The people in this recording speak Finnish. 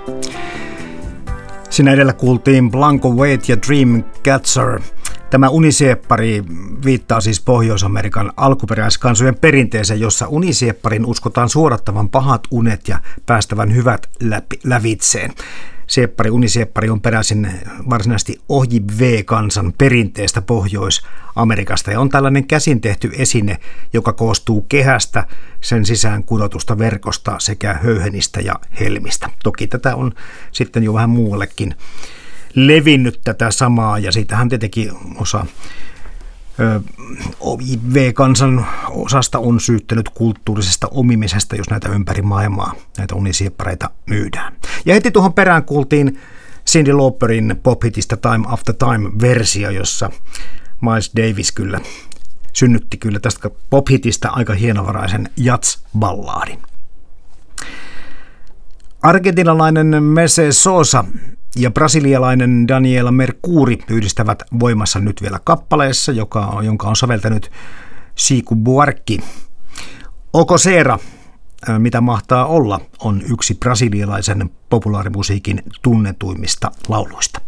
Siinä edellä kuultiin Blanco Wait ja Dreamcatcher. Tämä unisieppari viittaa siis Pohjois-Amerikan alkuperäiskansojen perinteeseen, jossa unisiepparin uskotaan suodattavan pahat unet ja päästävän hyvät lävitseen. Unisieppari on peräisin varsinaisesti Ojibwe-kansan perinteestä Pohjois-Amerikasta ja on tällainen käsin tehty esine, joka koostuu kehästä, sen sisään kudotusta verkosta sekä höyhenistä ja helmistä. Toki tätä on sitten jo vähän muuallekin levinnyt tätä samaa ja siitähän tietenkin osa Ojibwe-kansan osasta on syyttänyt kulttuurisesta omimisesta, jos näitä ympäri maailmaa, näitä unisieppareita myydään. Ja heti tuohon perään kuultiin Cyndi Lauperin pop-hitistä Time After Time-versio, jossa Miles Davis synnytti tästä pop-hitistä aika hienovaraisen jazz-ballaadin. Argentinalainen Mercedes Sosa ja brasilialainen Daniela Mercuri yhdistävät voimassa nyt vielä kappaleessa, jonka on säveltänyt Chico Buarque. Okosera, mitä mahtaa olla, on yksi brasilialaisen populaarimusiikin tunnetuimmista lauluista.